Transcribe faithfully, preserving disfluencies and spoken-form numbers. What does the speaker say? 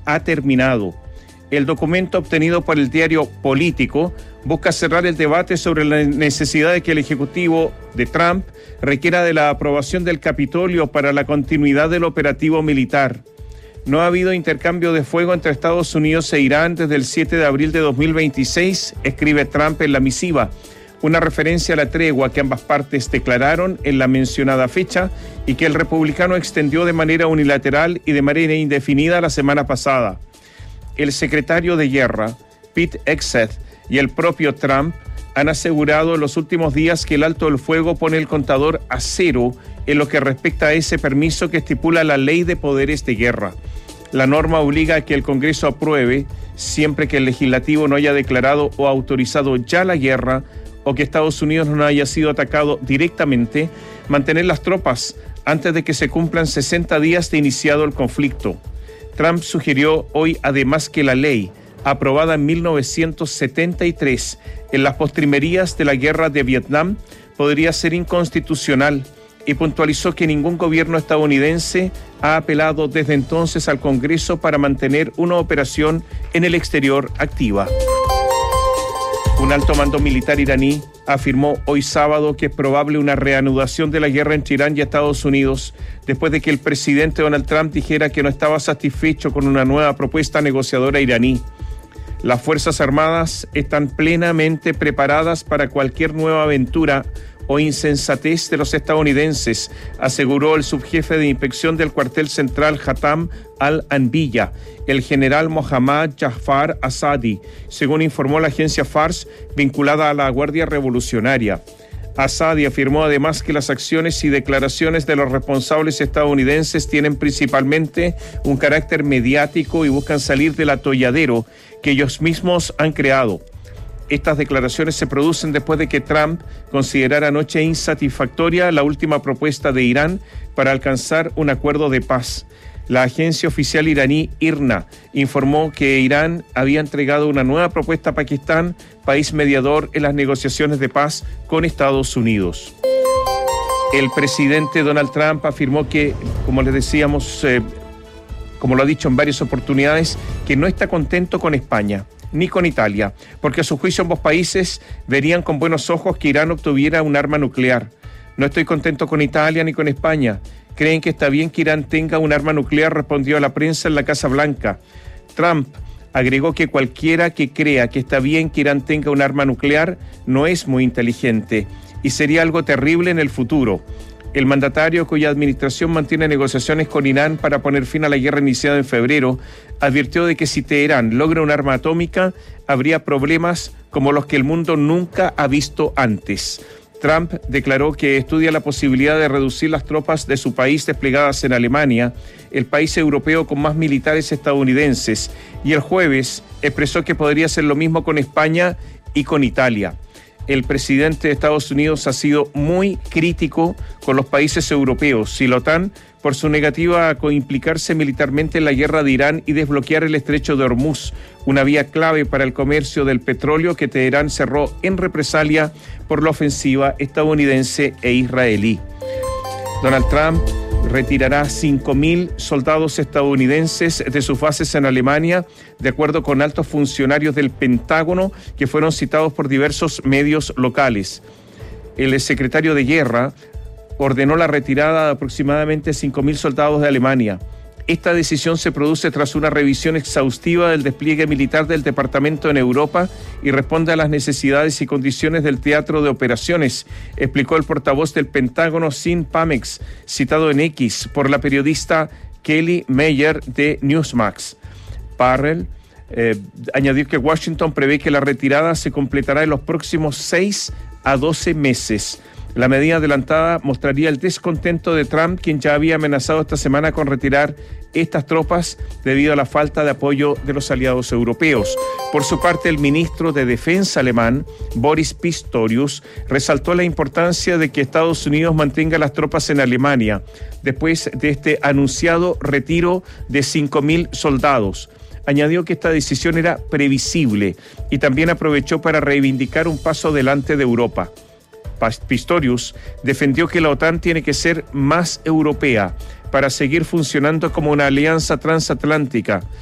ha terminado. El documento obtenido por el diario Político busca cerrar el debate sobre la necesidad de que el Ejecutivo de Trump requiera de la aprobación del Capitolio para la continuidad del operativo militar. No ha habido intercambio de fuego entre Estados Unidos e Irán desde el siete de abril de dos mil veintiséis, escribe Trump en la misiva, una referencia a la tregua que ambas partes declararon en la mencionada fecha y que el republicano extendió de manera unilateral y de manera indefinida la semana pasada. El secretario de Guerra, Pete Hegseth, y el propio Trump han asegurado en los últimos días que el alto el fuego pone el contador a cero en lo que respecta a ese permiso que estipula la Ley de Poderes de Guerra. La norma obliga a que el Congreso apruebe, siempre que el legislativo no haya declarado o autorizado ya la guerra o que Estados Unidos no haya sido atacado directamente, mantener las tropas antes de que se cumplan sesenta días de iniciado el conflicto. Trump sugirió hoy además que la ley, aprobada en mil novecientos setenta y tres en las postrimerías de la guerra de Vietnam, podría ser inconstitucional y puntualizó que ningún gobierno estadounidense ha apelado desde entonces al Congreso para mantener una operación en el exterior activa. Un alto mando militar iraní afirmó hoy sábado que es probable una reanudación de la guerra entre Irán y Estados Unidos después de que el presidente Donald Trump dijera que no estaba satisfecho con una nueva propuesta negociadora iraní. Las Fuerzas Armadas están plenamente preparadas para cualquier nueva aventura o insensatez de los estadounidenses, aseguró el subjefe de inspección del cuartel central Hatam al-Anbiya, el general Mohammad Jafar Asadi, según informó la agencia Fars vinculada a la Guardia Revolucionaria. Asadi afirmó además que las acciones y declaraciones de los responsables estadounidenses tienen principalmente un carácter mediático y buscan salir del atolladero que ellos mismos han creado. Estas declaraciones se producen después de que Trump considerara anoche insatisfactoria la última propuesta de Irán para alcanzar un acuerdo de paz. La agencia oficial iraní I R N A informó que Irán había entregado una nueva propuesta a Pakistán, país mediador en las negociaciones de paz con Estados Unidos. El presidente Donald Trump afirmó que, como les decíamos, eh, como lo ha dicho en varias oportunidades, que no está contento con España ni con Italia, porque a su juicio ambos países verían con buenos ojos que Irán obtuviera un arma nuclear. No estoy contento con Italia ni con España. Creen que está bien que Irán tenga un arma nuclear, respondió a la prensa en la Casa Blanca. Trump agregó que cualquiera que crea que está bien que Irán tenga un arma nuclear no es muy inteligente y sería algo terrible en el futuro. El mandatario, cuya administración mantiene negociaciones con Irán para poner fin a la guerra iniciada en febrero, advirtió de que si Teherán logra un arma atómica, habría problemas como los que el mundo nunca ha visto antes. Trump declaró que estudia la posibilidad de reducir las tropas de su país desplegadas en Alemania, el país europeo con más militares estadounidenses, y el jueves expresó que podría hacer lo mismo con España y con Italia. El presidente de Estados Unidos ha sido muy crítico con los países europeos y la OTAN por su negativa a coimplicarse militarmente en la guerra de Irán y desbloquear el estrecho de Hormuz, una vía clave para el comercio del petróleo que Teherán cerró en represalia por la ofensiva estadounidense e israelí. Donald Trump retirará cinco mil soldados estadounidenses de sus bases en Alemania, de acuerdo con altos funcionarios del Pentágono que fueron citados por diversos medios locales. El secretario de Guerra ordenó la retirada de aproximadamente cinco mil soldados de Alemania. Esta decisión se produce tras una revisión exhaustiva del despliegue militar del departamento en Europa y responde a las necesidades y condiciones del teatro de operaciones, explicó el portavoz del Pentágono, Sean Pamex, citado en X por la periodista Kelly Meyer de Newsmax. Parrell eh, añadió que Washington prevé que la retirada se completará en los próximos seis a doce meses. La medida adelantada mostraría el descontento de Trump, quien ya había amenazado esta semana con retirar estas tropas debido a la falta de apoyo de los aliados europeos. Por su parte, el ministro de Defensa alemán, Boris Pistorius, resaltó la importancia de que Estados Unidos mantenga las tropas en Alemania después de este anunciado retiro de cinco mil soldados. Añadió que esta decisión era previsible y también aprovechó para reivindicar un paso adelante de Europa. Pistorius defendió que la OTAN tiene que ser más europea para seguir funcionando como una alianza transatlántica